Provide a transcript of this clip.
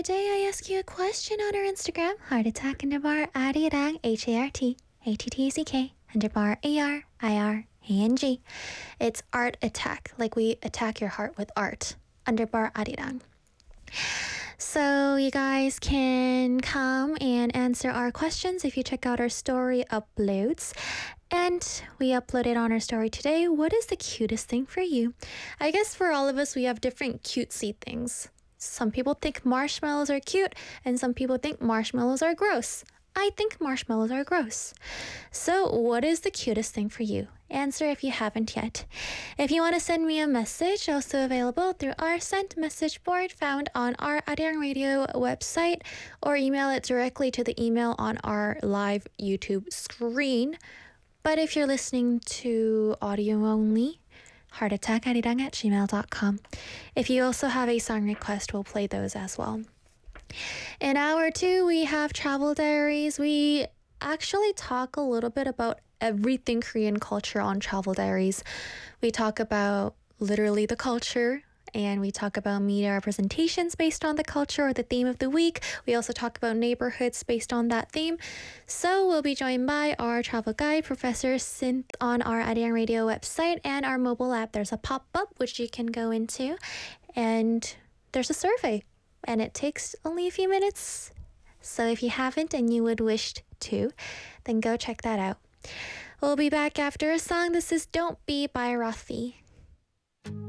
Today I ask you a question on our Instagram, heart attack underbar arirang, HART underbar ARIRANG. It's art attack, like we attack your heart with art, underbar arirang. So you guys can come and answer our questions if you check out our story uploads. And we uploaded on our story today, what is the cutest thing for you? I guess for all of us, we have different cutesy things. Some people think marshmallows are cute, and some people think marshmallows are gross. I think marshmallows are gross. So what is the cutest thing for you? Answer if you haven't yet. If you want to send me a message, also available through our sent message board found on our Arirang Radio website, or email it directly to the email on our live YouTube screen. But if you're listening to audio only, heartattackarirang@gmail.com. If you also have a song request, we'll play those as well. In hour 2, we have Travel Diaries. We actually talk a little bit about everything Korean culture on Travel Diaries. We talk about literally the culture, and we talk about media representations based on the culture or the theme of the week. We also talk about neighborhoods based on that theme. So we'll be joined by our travel guide, Professor Synth, on our Arirang Radio website and our mobile app. There's a pop-up which you can go into, and there's a survey, and it takes only a few minutes. So if you haven't and you would wish to, then go check that out. We'll be back after a song. This is Don't Be by Rothy.